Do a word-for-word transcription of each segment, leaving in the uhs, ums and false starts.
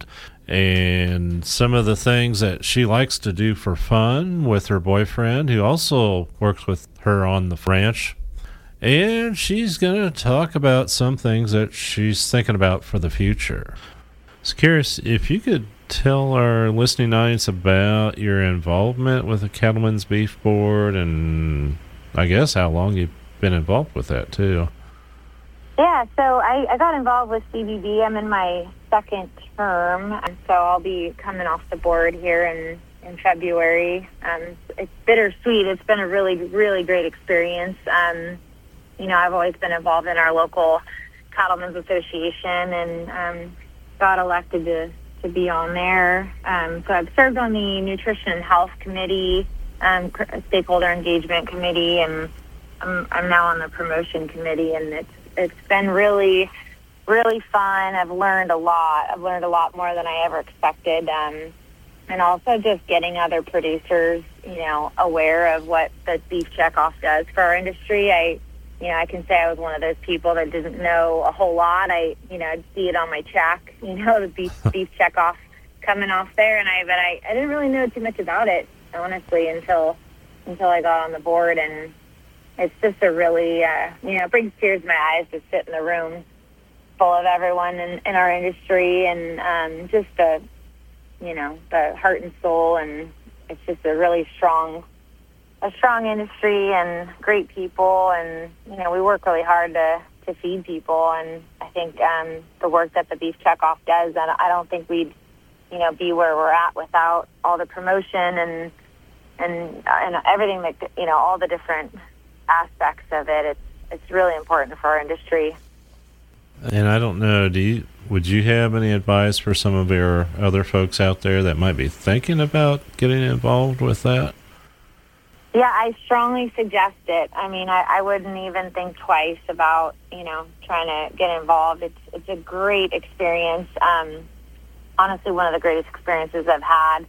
and some of the things that she likes to do for fun with her boyfriend, who also works with her on the ranch. And she's going to talk about some things that she's thinking about for the future. I was curious if you could tell our listening audience about your involvement with the Cattlemen's Beef Board, and I guess how long you've been involved with that too. Yeah, so I, I got involved with C B B. I'm in my second term, and so I'll be coming off the board here in, in February. Um, it's bittersweet. It's been a really, really great experience. Um, you know, I've always been involved in our local Cattlemen's Association, and um, got elected to, to be on there. Um, so I've served on the Nutrition and Health Committee, um, Stakeholder Engagement Committee, and I'm, I'm now on the Promotion Committee, and it's it's been really, really fun. I've learned a lot. I've learned a lot more than I ever expected, um, and also just getting other producers, you know, aware of what the beef checkoff does for our industry. I You know, I can say I was one of those people that didn't know a whole lot. I, you know, I'd see it on my check, you know, the beef beef checkoff coming off there, and I, but I, I didn't really know too much about it, honestly, until until I got on the board, and it's just a really, uh, you know, it brings tears to my eyes to sit in the room full of everyone in, in our industry, and um, just the, you know, the heart and soul, and it's just a really strong. a strong industry and great people, and you know we work really hard to to feed people, and I think um the work that the beef checkoff does, and I don't think we'd you know be where we're at without all the promotion and and and everything that you know all the different aspects of it. It's it's really important for our industry. And I don't know, do you would you have any advice for some of your other folks out there that might be thinking about getting involved with that? Yeah, I strongly suggest it. I mean, I, I wouldn't even think twice about, you know, trying to get involved. It's it's a great experience. Um, honestly, one of the greatest experiences I've had.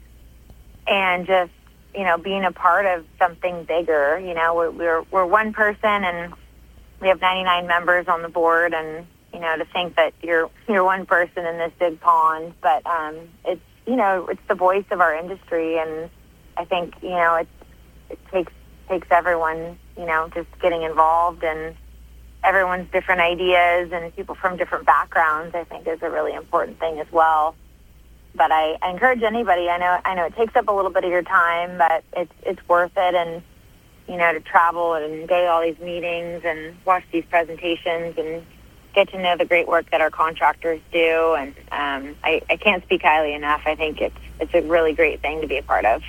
And just, you know, being a part of something bigger. You know, we're we're, we're one person, and we have ninety-nine members on the board. And, you know, to think that you're you're one person in this big pond. But um, it's, you know, it's the voice of our industry. And I think, you know, it's, it takes takes everyone, you know, just getting involved, and everyone's different ideas and people from different backgrounds, I think, is a really important thing as well. But I, I encourage anybody. I know I know it takes up a little bit of your time, but it's it's worth it. And you know, to travel and go to all these meetings and watch these presentations and get to know the great work that our contractors do. And um, I, I can't speak highly enough. I think it's it's a really great thing to be a part of.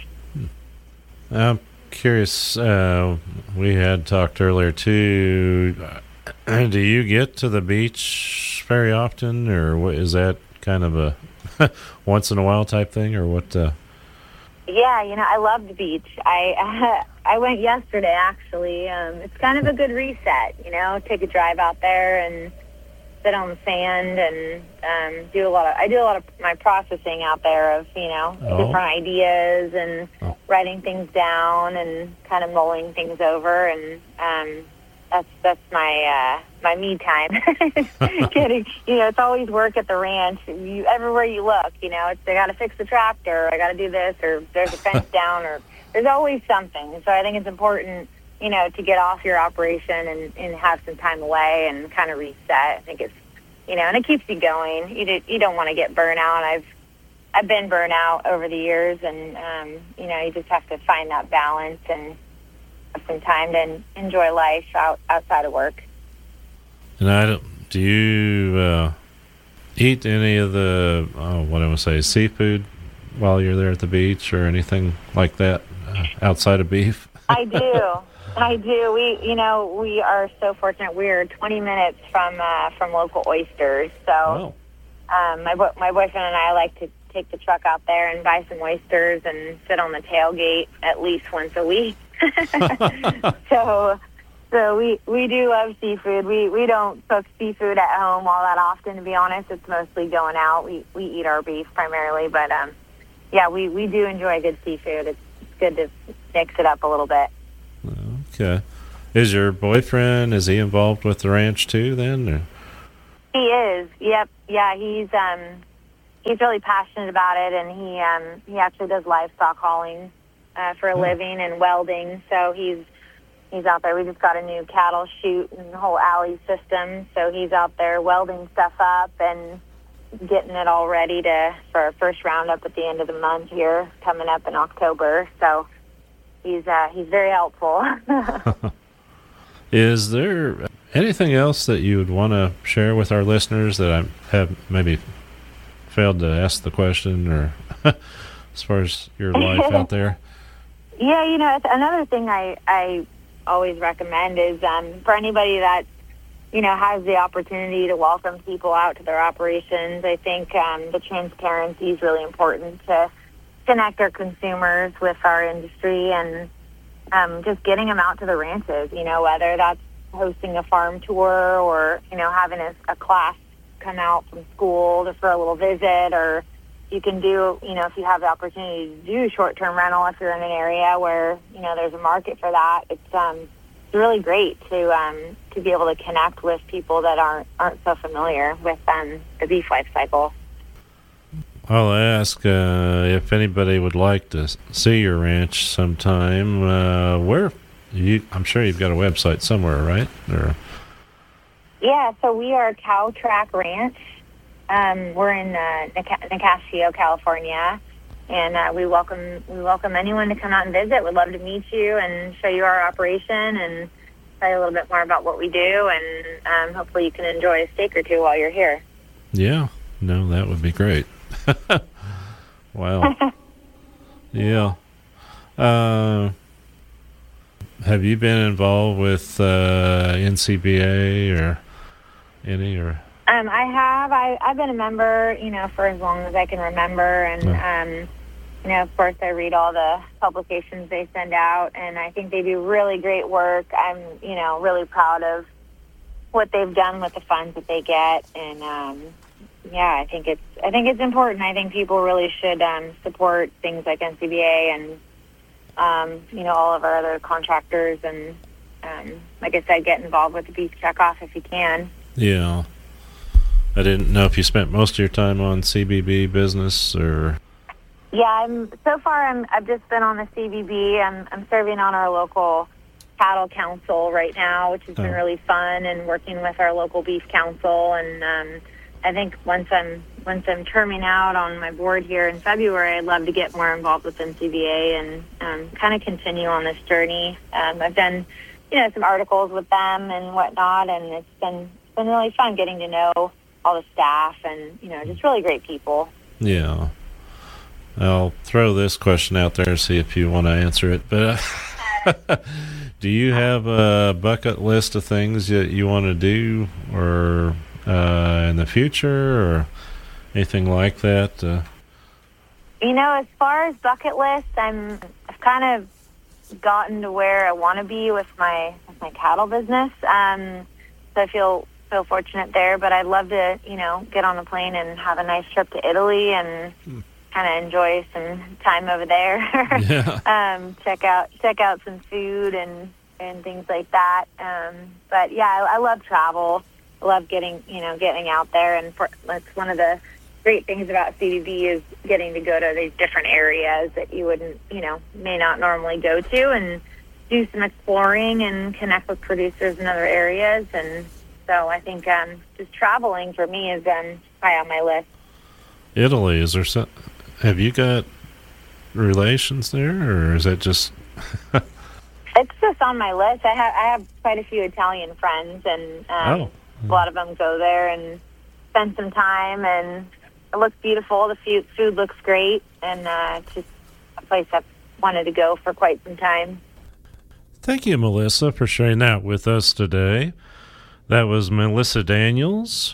I'm curious. Uh, we had talked earlier too. Uh, do you get to the beach very often, or what, is that kind of a once in a while type thing, or what? Uh... Yeah, you know, I love the beach. I uh, I went yesterday, actually. Um, it's kind of a good reset, you know, take a drive out there and sit on the sand and um, do a lot of, I do a lot of my processing out there of, you know, oh. different ideas and oh. writing things down and kind of mulling things over. And um, that's that's my uh, my me time. Kidding. You know, it's always work at the ranch. You, everywhere you look, you know, it's, I got to fix the tractor, or I got to do this, or there's a fence down, or there's always something. So I think it's important, you know, to get off your operation and, and have some time away and kind of reset. I think it's, you know, and it keeps you going. You do, you don't want to get burnt out. I've I've been burnt out over the years, and um, you know, you just have to find that balance and have some time to enjoy life out outside of work. And I don't, do you uh, eat any of the, oh, what do I want to say, seafood while you're there at the beach or anything like that uh, outside of beef? I do. I do. We, you know, we are so fortunate. We're twenty minutes from uh, from local oysters. So oh. um, my bo- my boyfriend and I like to take the truck out there and buy some oysters and sit on the tailgate at least once a week. so so we, we do love seafood. We we don't cook seafood at home all that often, to be honest. It's mostly going out. We we eat our beef primarily, but um, yeah, we, we do enjoy good seafood. It's, it's good to mix it up a little bit. Okay. Is your boyfriend, is he involved with the ranch too then? Or? He is. Yep. Yeah, he's um he's really passionate about it, and he um, he actually does livestock hauling uh, for a Oh. living and welding. So he's he's out there. We just got a new cattle chute and whole alley system. So he's out there welding stuff up and getting it all ready to for our first roundup at the end of the month here, coming up in October. So he's uh, he's very helpful. Is there anything else that you would want to share with our listeners that I have maybe failed to ask the question, or as far as your life out there? Yeah, you know, it's another thing I, I always recommend is um, for anybody that, you know, has the opportunity to welcome people out to their operations, I think um, the transparency is really important to connect our consumers with our industry, and um, just getting them out to the ranches, you know, whether that's hosting a farm tour or, you know, having a, a class come out from school to, for a little visit, or you can do, you know, if you have the opportunity to do short-term rental if you're in an area where, you know, there's a market for that. It's um, it's really great to um, to be able to connect with people that aren't aren't so familiar with um, the beef life cycle. I'll ask uh, if anybody would like to see your ranch sometime. Uh, where you? I'm sure you've got a website somewhere, right? Or Yeah, so we are Cow Track Ranch. Um, we're in uh, Nic- Nicasio, California, and uh, we welcome we welcome anyone to come out and visit. We'd love to meet you and show you our operation and tell you a little bit more about what we do, and um, hopefully you can enjoy a steak or two while you're here. yeah, no, that would be great. Wow. Yeah. Uh, have you been involved with uh, N C B A or any or? Um, I have. I, I've been a member, you know, for as long as I can remember, and Oh. um, you know, of course, I read all the publications they send out, and I think they do really great work. I'm, you know, really proud of what they've done with the funds that they get, and um, yeah, I think it's I think it's important. I think people really should um, support things like N C B A and um, you know, all of our other contractors, and um, like I said, get involved with the beef checkoff if you can. Yeah. I didn't know if you spent most of your time on C B B business or. Yeah, I'm so far. I'm I've just been on the C B B. I'm I'm serving on our local cattle council right now, which has Oh. been really fun, and working with our local beef council. And um, I think once I'm once I'm terming out on my board here in February, I'd love to get more involved with N C B A and um, kind of continue on this journey. Um, I've done, you know, some articles with them and whatnot, and it's been it's been really fun getting to know all the staff and, you know, just really great people. Yeah. I'll throw this question out there and see if you want to answer it. But uh, do you have a bucket list of things that you want to do or uh, in the future or anything like that? Uh, You know, as far as bucket list, I'm I've kind of gotten to where I want to be with my with my cattle business. Um, so I feel feel fortunate there. But I'd love to, you know, get on a plane and have a nice trip to Italy and Hmm. kind of enjoy some time over there. Yeah. um, check out check out some food and and things like that. Um, but yeah, I, I love travel. I love getting you know getting out there, and for, that's one of the great things about C B B is getting to go to these different areas that you wouldn't, you know, may not normally go to, and do some exploring and connect with producers in other areas. And so I think um, just traveling for me is um, high on my list. Italy, is there some, have you got relations there or is that just? It's just on my list. I have I have quite a few Italian friends, and um, Oh. a lot of them go there and spend some time, and it looks beautiful. The food, food looks great, and uh, it's just a place I've wanted to go for quite some time. Thank you, Melissa, for sharing that with us today. That was Melissa Daniels.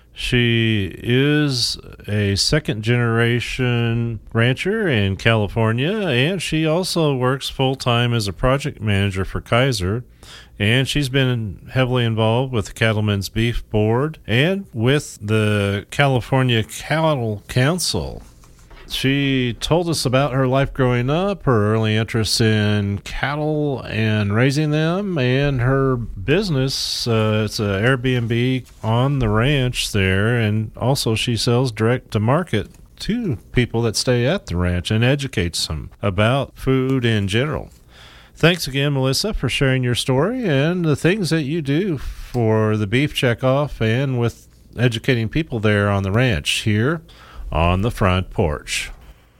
She is a second-generation rancher in California, and she also works full-time as a project manager for Kaiser. And she's been heavily involved with the Cattlemen's Beef Board and with the California Cattle Council. She told us about her life growing up, her early interest in cattle and raising them, and her business. Uh, it's an Airbnb on the ranch there, and also she sells direct to market to people that stay at the ranch and educates them about food in general. Thanks again, Melissa, for sharing your story and the things that you do for the Beef Checkoff and with educating people there on the ranch here on the Front Porch.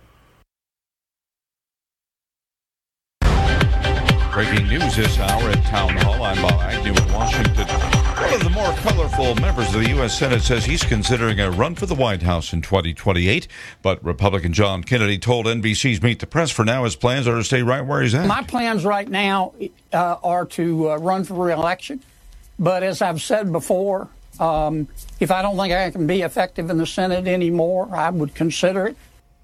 Breaking news this hour at Town Hall. I'm Bob Agnew in Washington. One of the more colorful members of the U S Senate says he's considering a run for the White House in twenty twenty-eight. But Republican John Kennedy told N B C's Meet the Press for now his plans are to stay right where he's at. My plans right now uh, are to uh, run for re-election. But as I've said before, um, if I don't think I can be effective in the Senate anymore, I would consider it.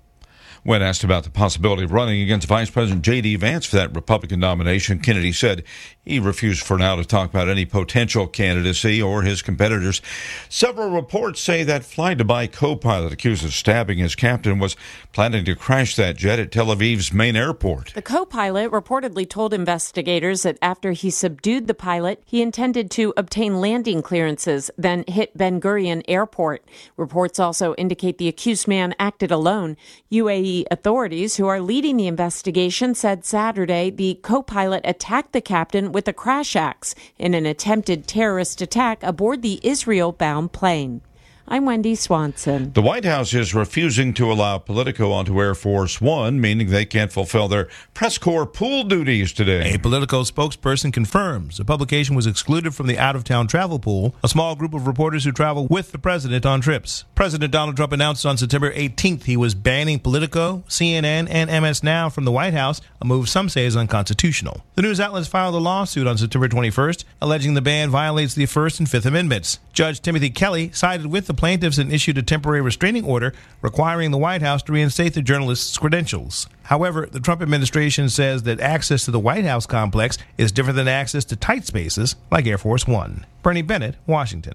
When asked about the possibility of running against Vice President J D. Vance for that Republican nomination, Kennedy said he refused for now to talk about any potential candidacy or his competitors. Several reports say that Fly Dubai co-pilot accused of stabbing his captain was planning to crash that jet at Tel Aviv's main airport. The co-pilot reportedly told investigators that after he subdued the pilot, he intended to obtain landing clearances, then hit Ben Gurion Airport. Reports also indicate the accused man acted alone. U A E authorities who are leading the investigation said Saturday the co-pilot attacked the captain with a crash axe in an attempted terrorist attack aboard the Israel-bound plane. I'm Wendy Swanson. The White House is refusing to allow Politico onto Air Force One, meaning they can't fulfill their press corps pool duties today. A Politico spokesperson confirms the publication was excluded from the out-of-town travel pool, a small group of reporters who travel with the president on trips. President Donald Trump announced on September eighteenth he was banning Politico, C N N, and M S Now from the White House, a move some say is unconstitutional. The news outlets filed a lawsuit on September twenty-first, alleging the ban violates the First and Fifth Amendments. Judge Timothy Kelly sided with the plaintiffs and issued a temporary restraining order requiring the White House to reinstate the journalists' credentials. However, the Trump administration says that access to the White House complex is different than access to tight spaces like Air Force One. Bernie Bennett, Washington.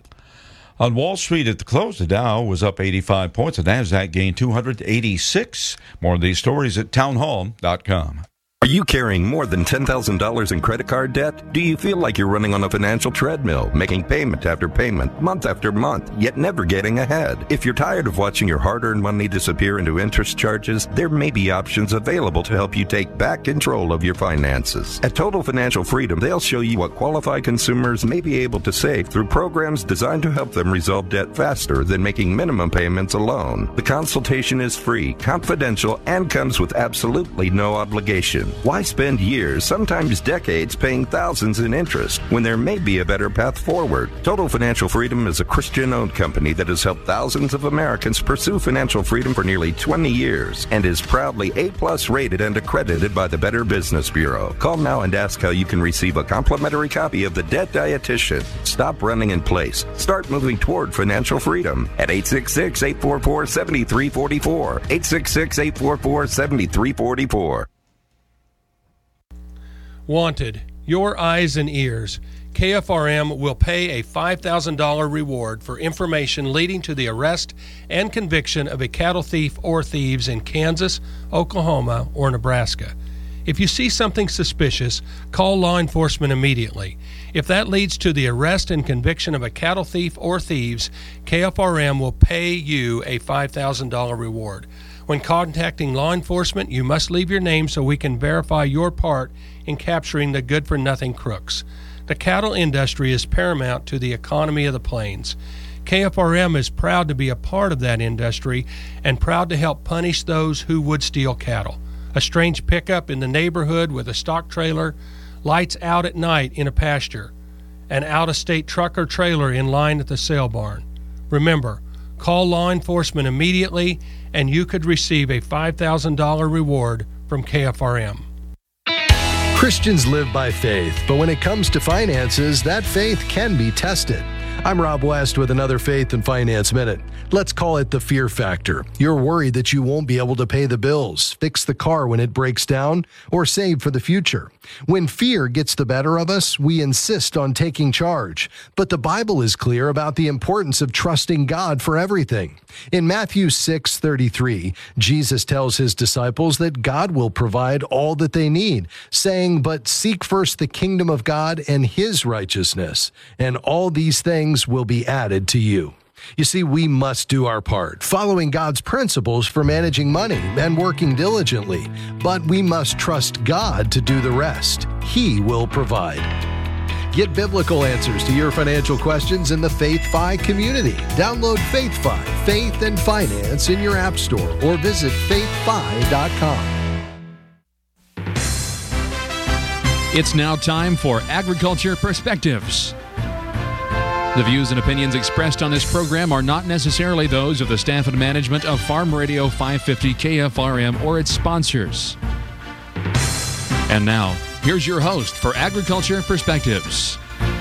On Wall Street at the close, the Dow was up eighty-five points. The NASDAQ gained two hundred eighty-six. More of these stories at townhall dot com. Are you carrying more than ten thousand dollars in credit card debt? Do you feel like you're running on a financial treadmill, making payment after payment, month after month, yet never getting ahead? If you're tired of watching your hard-earned money disappear into interest charges, there may be options available to help you take back control of your finances. At Total Financial Freedom, they'll show you what qualified consumers may be able to save through programs designed to help them resolve debt faster than making minimum payments alone. The consultation is free, confidential, and comes with absolutely no obligation. Why spend years, sometimes decades, paying thousands in interest when there may be a better path forward? Total Financial Freedom is a Christian-owned company that has helped thousands of Americans pursue financial freedom for nearly twenty years and is proudly A-plus rated and accredited by the Better Business Bureau. Call now and ask how you can receive a complimentary copy of The Debt Dietitian. Stop running in place. Start moving toward financial freedom at eight six six, eight four four, seven three four four, eight six six, eight four four, seven three four four. Wanted, your eyes and ears. K F R M will pay a five thousand dollars reward for information leading to the arrest and conviction of a cattle thief or thieves in Kansas, Oklahoma, or Nebraska. If you see something suspicious, call law enforcement immediately. If that leads to the arrest and conviction of a cattle thief or thieves, K F R M will pay you a five thousand dollars reward. When contacting law enforcement, you must leave your name so we can verify your part in capturing the good-for-nothing crooks. The cattle industry is paramount to the economy of the plains. K F R M is proud to be a part of that industry and proud to help punish those who would steal cattle. A strange pickup in the neighborhood with a stock trailer, lights out at night in a pasture, an out-of-state truck or trailer in line at the sale barn. Remember, call law enforcement immediately and you could receive a five thousand dollars reward from K F R M. Christians live by faith, but when it comes to finances, that faith can be tested. I'm Rob West with another Faith and Finance Minute. Let's call it the fear factor. You're worried that you won't be able to pay the bills, fix the car when it breaks down, or save for the future. When fear gets the better of us, we insist on taking charge. But the Bible is clear about the importance of trusting God for everything. In Matthew six thirty-three, Jesus tells his disciples that God will provide all that they need, saying, "But seek first the kingdom of God and his righteousness, and all these things will be added to you." You see, we must do our part, following God's principles for managing money and working diligently. But we must trust God to do the rest. He will provide. Get biblical answers to your financial questions in the FaithFi community. Download FaithFi, Faith and Finance in your app store or visit faith fi dot com. It's now time for Agriculture Perspectives. The views and opinions expressed on this program are not necessarily those of the staff and management of Farm Radio five fifty K F R M or its sponsors. And now, here's your host for Agriculture Perspectives.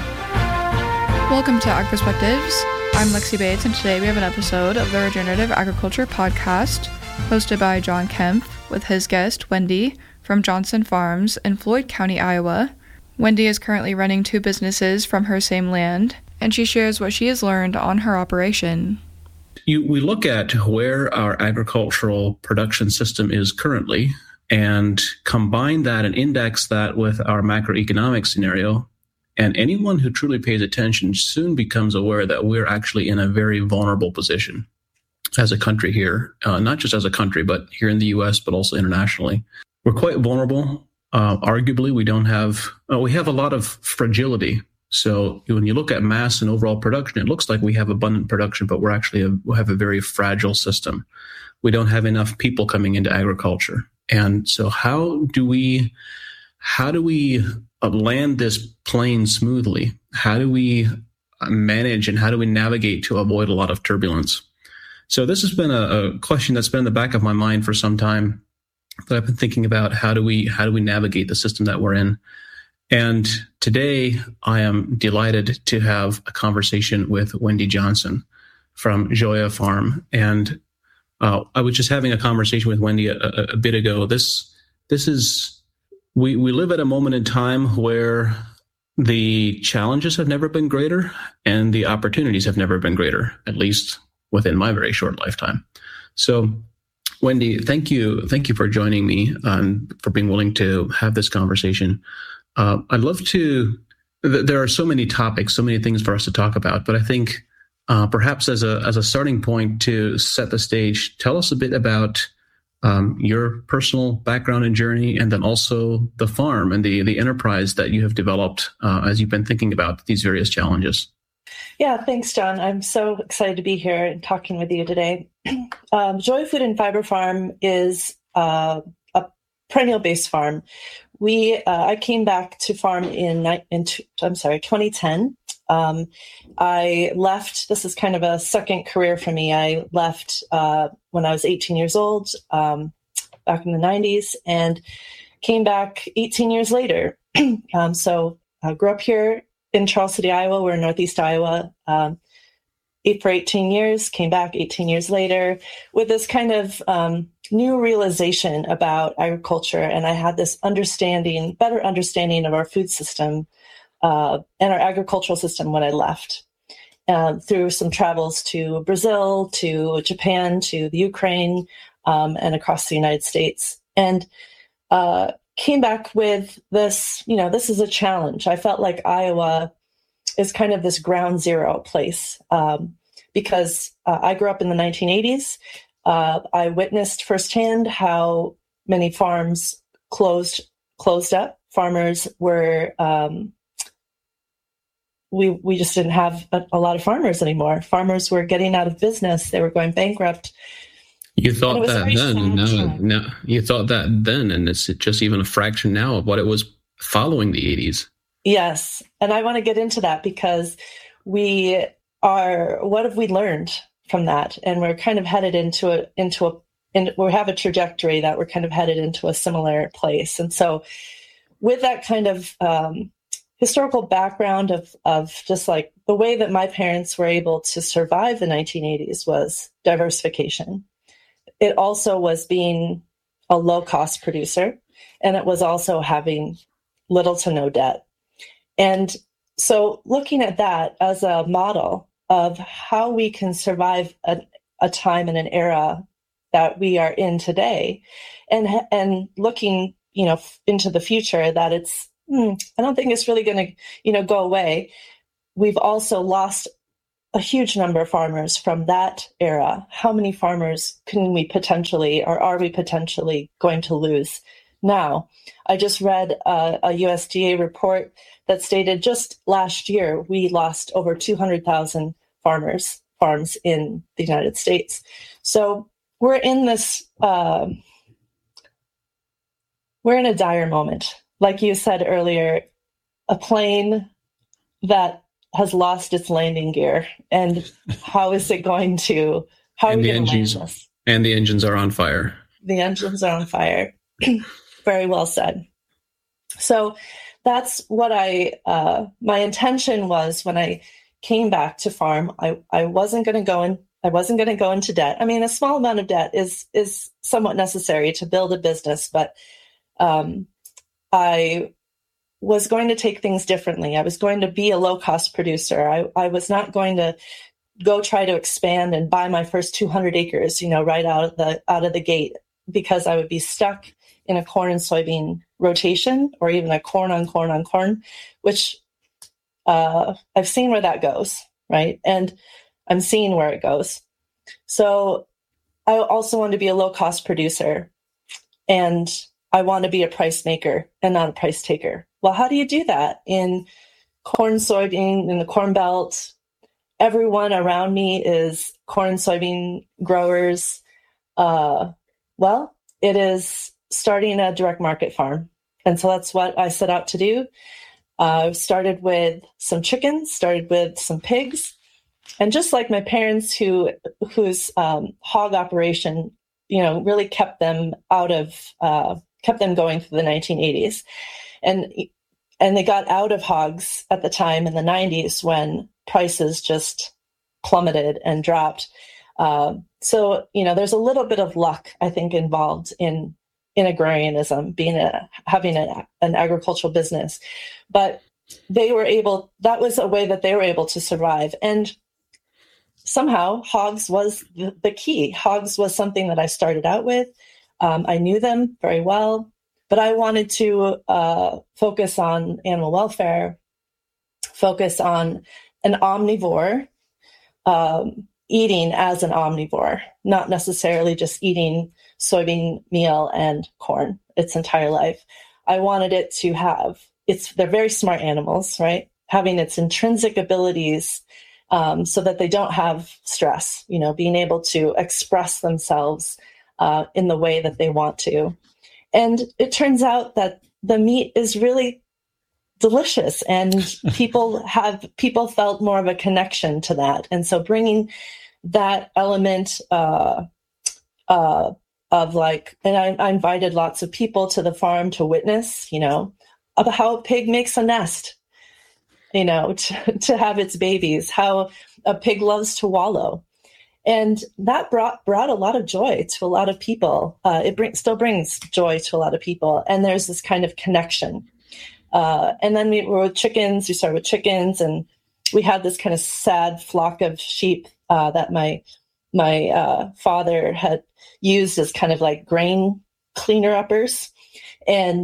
Welcome to Ag Perspectives. I'm Lexi Bates, and today we have an episode of the Regenerative Agriculture Podcast, hosted by John Kempf, with his guest, Wendy, from Johnson Farms in Floyd County, Iowa. Wendy is currently running two businesses from her same land, and she shares what she has learned on her operation. You, we look at where our agricultural production system is currently and combine that and index that with our macroeconomic scenario. And anyone who truly pays attention soon becomes aware that we're actually in a very vulnerable position as a country here, uh, not just as a country, but here in the U S, but also internationally. We're quite vulnerable. Uh, arguably, we don't have, uh, we have a lot of fragility. So when you look at mass and overall production, it looks like we have abundant production, but we're actually a, we have a very fragile system. We don't have enough people coming into agriculture. And so how do we, how do we land this plane smoothly? How do we manage and how do we navigate to avoid a lot of turbulence? So this has been a, a question that's been in the back of my mind for some time that I've been thinking about. How do we, how do we navigate the system that we're in? And today I am delighted to have a conversation with Wendy Johnson from Joya Farm. And uh, I was just having a conversation with Wendy a, a, a bit ago. This, this is, we, we live at a moment in time where the challenges have never been greater and the opportunities have never been greater, at least within my very short lifetime. So Wendy, thank you. Thank you for joining me and for being willing to have this conversation. Uh, I'd love to, th- there are so many topics, so many things for us to talk about, but I think uh, perhaps as a as a starting point to set the stage, tell us a bit about um, your personal background and journey, and then also the farm and the, the enterprise that you have developed uh, as you've been thinking about these various challenges. Yeah, thanks, John. I'm so excited to be here and talking with you today. um, Joya Food and Fiber Farm is uh, a perennial-based farm. We, uh, I came back to farm in, in I'm sorry, twenty ten. Um, I left, this is kind of a second career for me. I left uh, when I was eighteen years old, um, back in the nineties, and came back eighteen years later. um, so I grew up here in Charles City, Iowa. We're in Northeast Iowa. Um, ate for eighteen years, came back eighteen years later with this kind of um, new realization about agriculture. And I had this understanding, better understanding of our food system uh, and our agricultural system when I left. Uh, through some travels to Brazil, to Japan, to the Ukraine, um, and across the United States. And uh, came back with this, you know, this is a challenge. I felt like Iowa is kind of this ground zero place um, because uh, I grew up in the nineteen eighties. Uh, I witnessed firsthand how many farms closed closed up. Farmers were, um, we we just didn't have a, a lot of farmers anymore. Farmers were getting out of business. They were going bankrupt. You thought that then, no, no, you thought that then, and it's just even a fraction now of what it was following the eighties. Yes, and I want to get into that because we are. What have we learned from that? And we're kind of headed into a into a, and we have a trajectory that we're kind of headed into a similar place. And so, with that kind of um, historical background of, of just like the way that my parents were able to survive the nineteen eighties was diversification. It also was being a low-cost producer, and it was also having little to no debt. And so looking at that as a model of how we can survive a, a time and an era that we are in today, and and looking, you know, into the future, that it's, hmm, I don't think it's really going to, you know, go away. We've also lost a huge number of farmers from that era. How many farmers can we potentially, or are we potentially going to lose now? I just read a, a U S D A report that stated just last year we lost over two hundred thousand farmers, farms in the United States. So we're in this, uh, we're in a dire moment. Like you said earlier, a plane that has lost its landing gear, and how is it going to, how are and we the going to engines, land this? And the engines are on fire. The engines are on fire. Very well said. So that's what I, uh, my intention was when I came back to farm. I, I wasn't going to go in, I wasn't going to go into debt. I mean, a small amount of debt is, is somewhat necessary to build a business, but um, I was going to take things differently. I was going to be a low-cost producer. I, I was not going to go try to expand and buy my first two hundred acres, you know, right out of the out of the gate, because I would be stuck in a corn and soybean rotation, or even a corn on corn on corn, which uh, I've seen where that goes, right? And I'm seeing where it goes. So I also want to be a low-cost producer, and I want to be a price maker and not a price taker. Well, how do you do that in corn, soybean, in the Corn Belt? Everyone around me is corn, soybean growers. Uh, well, it is starting a direct market farm. And so that's what I set out to do. I uh, started with some chickens, started with some pigs. And just like my parents, who whose um, hog operation, you know, really kept them out of, uh, kept them going through the nineteen eighties. And and they got out of hogs at the time in the nineties when prices just plummeted and dropped. Uh, so, you know, there's a little bit of luck, I think, involved in in agrarianism, being a having a, an agricultural business. But they were able, that was a way that they were able to survive. And somehow hogs was the, the key. Hogs was something that I started out with. Um, I knew them very well, but I wanted to uh, focus on animal welfare, focus on an omnivore, um, eating as an omnivore, not necessarily just eating soybean meal and corn its entire life. I wanted it to have, it's they're very smart animals, right? Having its intrinsic abilities um, so that they don't have stress, you know, being able to express themselves uh, in the way that they want to. And it turns out that the meat is really delicious, and people have people felt more of a connection to that. And so bringing that element uh, uh, of like, and I, I invited lots of people to the farm to witness, you know, about how a pig makes a nest, you know, to, to have its babies, how a pig loves to wallow. And that brought brought a lot of joy to a lot of people. Uh, it bring, still brings joy to a lot of people. And there's this kind of connection. Uh, and then we were with chickens. We started with chickens, and we had this kind of sad flock of sheep uh, that my my uh, father had used as kind of like grain cleaner uppers. And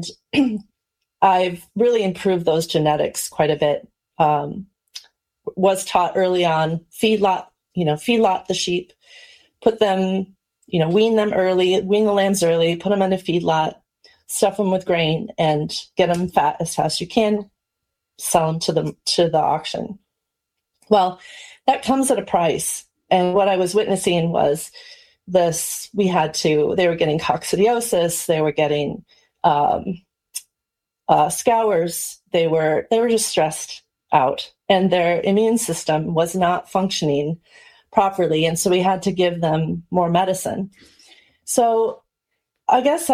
I've really improved those genetics quite a bit. Um, was taught early on, feedlot, you know, feedlot the sheep, put them, you know, wean them early, wean the lambs early, put them in a feedlot, stuff them with grain, and get them fat as fast as you can, sell them to the, to the auction. Well, that comes at a price. And what I was witnessing was this, we had to, they were getting coccidiosis, they were getting um, uh, scours, they were, they were just stressed out, and their immune system was not functioning properly. And so we had to give them more medicine. So I guess I've,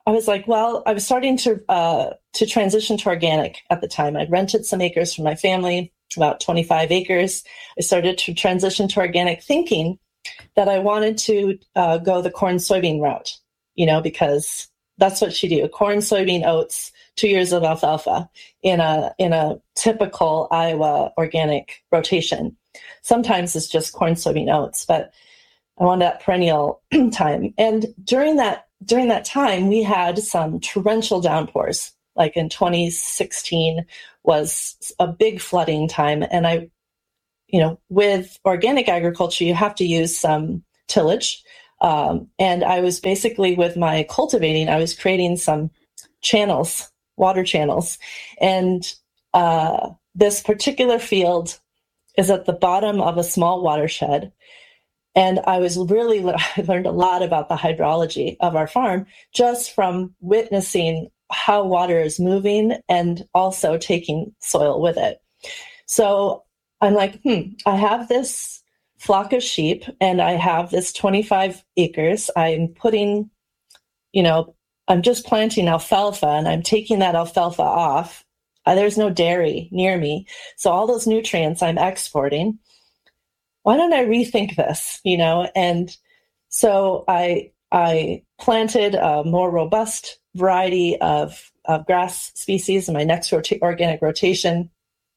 I was like, well, I was starting to uh, to transition to organic at the time. I'd rented some acres from my family, about twenty-five acres. I started to transition to organic, thinking that I wanted to uh, go the corn soybean route, you know, because that's what you do: corn, soybean, oats, two years of alfalfa in a in a typical Iowa organic rotation. Sometimes it's just corn, soybean, oats, but I wanted that perennial time. And during that during that time, we had some torrential downpours. Like in twenty sixteen was a big flooding time. And I, you know, with organic agriculture, you have to use some tillage. Um, and I was basically, with my cultivating, I was creating some channels, water channels. And uh, this particular field is at the bottom of a small watershed. And I was really, I learned a lot about the hydrology of our farm just from witnessing how water is moving and also taking soil with it. So I'm like, hmm, I have this flock of sheep and I have this twenty-five acres. I'm putting, you know, I'm just planting alfalfa and I'm taking that alfalfa off. Uh, there's no dairy near me. So all those nutrients I'm exporting. Why don't I rethink this, you know? And so I I planted a more robust variety of, of grass species in my next rota- organic rotation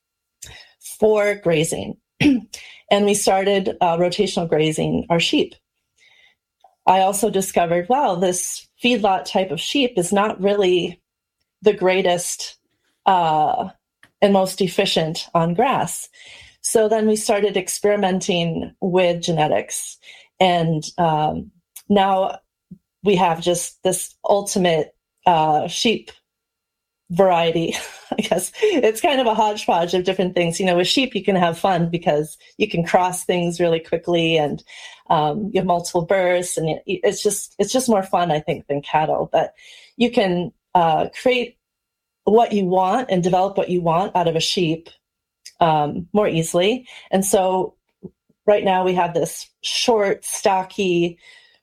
for grazing. And we started uh, rotational grazing our sheep. I also discovered, wow, this feedlot type of sheep is not really the greatest uh, and most efficient on grass. So then we started experimenting with genetics. And um, now we have just this ultimate uh, sheep variety. I guess it's kind of a hodgepodge of different things. You know, with sheep, you can have fun because you can cross things really quickly and um, you have multiple births. And it's just it's just more fun, I think, than cattle. But you can uh, create what you want and develop what you want out of a sheep um, more easily. And so right now we have this short, stocky,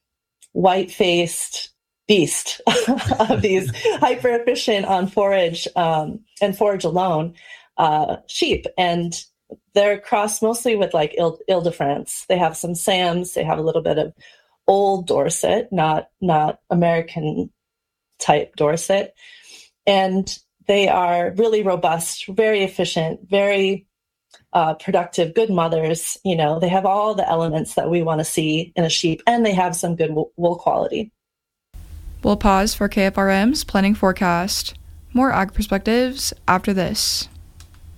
white-faced beast of these hyper efficient on forage um, and forage alone uh, sheep. And they're crossed mostly with like Ile, Ile de France. They have some Sams. They have a little bit of old Dorset, not, not American type Dorset. And they are really robust, very efficient, very uh, productive, good mothers. You know, they have all the elements that we want to see in a sheep, and they have some good wool, wool quality. We'll pause for K F R M's planning forecast. More Ag Perspectives after this.